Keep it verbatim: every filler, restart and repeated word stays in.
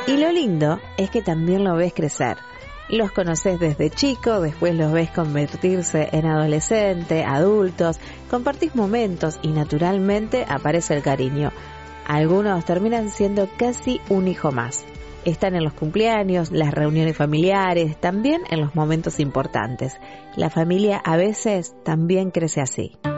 Y lo lindo es que también lo ves crecer. Los conoces desde chico, después los ves convertirse en adolescente, adultos, compartís momentos y naturalmente aparece el cariño. Algunos terminan siendo casi un hijo más. Están en los cumpleaños, las reuniones familiares, también en los momentos importantes. La familia a veces también crece así.